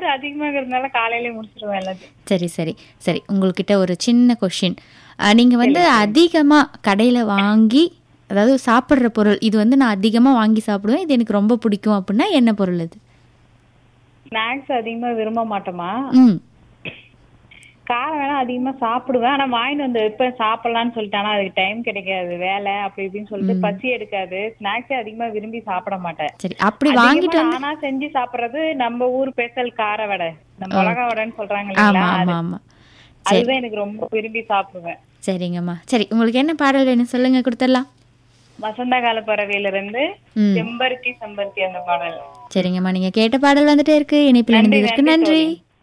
Load அதிகமாகிறதுனால காலையிலேயே முடிச்சிருவேன் எல்லாத்தையும். சரி சரி சரி, உங்கள்கிட்ட ஒரு சின்ன கொஷின். நீங்கள் வந்து அதிகமாக கடையில் வாங்கி, அதாவது சாப்பிட்ற பொருள், இது வந்து நான் அதிகமாக வாங்கி சாப்பிடுவேன், இது எனக்கு ரொம்ப பிடிக்கும் அப்படின்னா என்ன பொருள் அது? ஸ்நாக்ஸ் அதிகமா விரும்ப மாட்டோமா, ம் காரம் வேணா அதிகமா சாப்பிடுவேன். ஆனா வாங்கிட்டு வந்து இப்ப சாப்பிடலாம்னு சொல்லிட்டு, ஆனா அதுக்கு டைம் கிடைக்காது, வேலை அப்படி இப்படின்னு சொல்லிட்டு பசி எடுக்காது. ஸ்நாக்ஸே அதிகமா விரும்பி சாப்பிட மாட்டேன். சரி, அப்படி அதிகமா வாங்கிட்டு வந்து. நானா செஞ்சு சாப்பிடுறது நம்ம ஊர் ஸ்பெஷல் கார வடை, இந்த மிளகா வடைன்னு சொல்றாங்க இல்லைங்களா, ஆமாம் அது ஆமாம் ஆமாம். சரி அதுதான் எனக்கு ரொம்ப விரும்பி சாப்பிடுவேன். சரிங்கம்மா. சரி, உங்களுக்கு என்ன பாடல் வேணும் சொல்லுங்க, கொடுத்துடலாம். வசந்த கால பறவையில இருந்து ம் செம்பருத்தி செம்பருத்தி அந்த பாடல். சரிங்கம்மா, நீங்கள் கேட்ட பாடல் வந்துட்டே இருக்கு. இணைப்பில் நன்றி இணைந்ததற்கு நன்றி நன்றி. தோழி.